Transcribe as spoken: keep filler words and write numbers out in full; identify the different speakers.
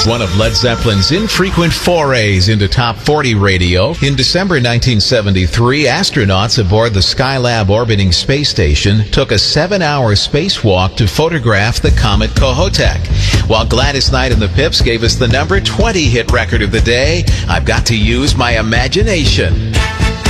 Speaker 1: One of Led Zeppelin's infrequent forays into top forty radio, in December nineteen seventy-three, astronauts aboard the Skylab orbiting space station took a seven-hour spacewalk to photograph the comet Kohoutek. While Gladys Knight and the Pips gave us the number twenty hit record of the day, I've Got to Use My Imagination.